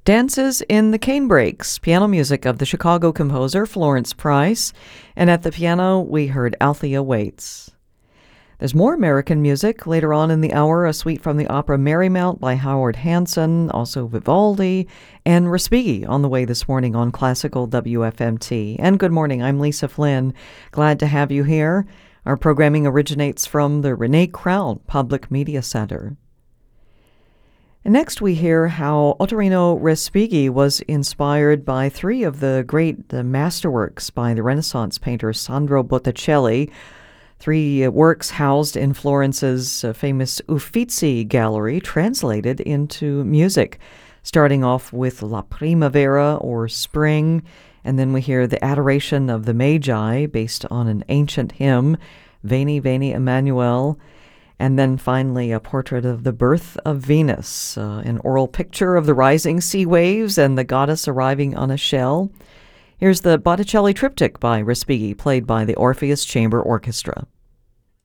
Dances in the Canebrakes, piano music of the Chicago composer Florence Price, and at the piano we heard Althea Waits. There's more American music later on in the hour, a suite from the opera Marymount by Howard Hanson, also Vivaldi, and Respighi on the way this morning on Classical WFMT. And good morning, I'm Lisa Flynn. Glad to have you here. Our programming originates from the Renee Crown Public Media Center. And next we hear how Ottorino Respighi was inspired by three of the great masterworks by the Renaissance painter Sandro Botticelli, three works housed in Florence's famous Uffizi Gallery, translated into music, starting off with La Primavera, or Spring, and then we hear the Adoration of the Magi, based on an ancient hymn, Veni, Veni, Emmanuel, and then finally a portrait of the birth of Venus, an oral picture of the rising sea waves and the goddess arriving on a shell. Here's the Botticelli Triptych by Respighi, played by the Orpheus Chamber Orchestra.